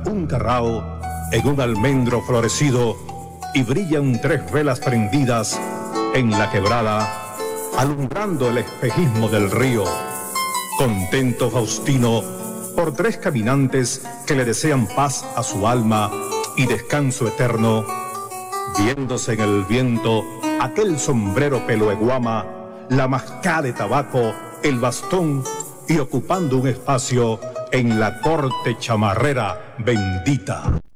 un carrao en un almendro florecido y brillan 3 velas prendidas en la quebrada, alumbrando el espejismo del río. Contento Faustino por 3 caminantes que le desean paz a su alma y descanso eterno, viéndose en el viento aquel sombrero pelo de guama, la mascada de tabaco, el bastón y ocupando un espacio en la corte chamarrera bendita.